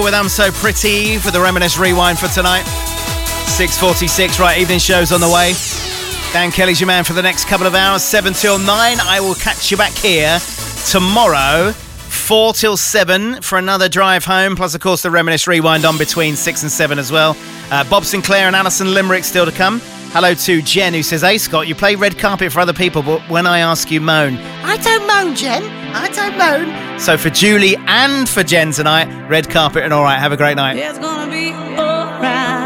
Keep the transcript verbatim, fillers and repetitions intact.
Michael with I'm So Pretty for the Reminisce Rewind for tonight. six forty-six, right, evening show's on the way. Dan Kelly's your man for the next couple of hours, seven till nine. I will catch you back here tomorrow, four till seven for another drive home. Plus, of course, the Reminisce Rewind on between six and seven as well. Uh, Bob Sinclair and Alison Limerick still to come. Hello to Jen, who says, hey, Scott, you play red carpet for other people, but when I ask you, moan. I don't moan, Jen. I don't moan. So for Julie and for Jen tonight, red carpet and all right. Have a great night. It's gonna be